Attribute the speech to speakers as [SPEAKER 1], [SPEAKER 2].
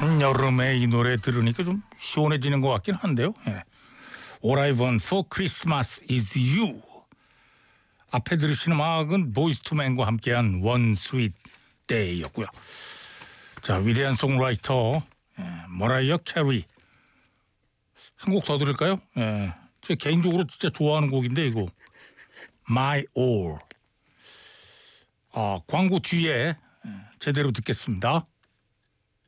[SPEAKER 1] 여름에 이 노래 들으니까 좀 시원해지는 것 같긴 한데요. 예. All I want for Christmas is you. 앞에 들으시는 음악은 보이스 투 맨과 함께한 One Sweet Day였고요. 자, 위대한 송라이터 머라이어 캐리 한 곡 더 들을까요? 제 개인적으로 진짜 좋아하는 곡인데 이거 My All. 광고 뒤에 제대로 듣겠습니다.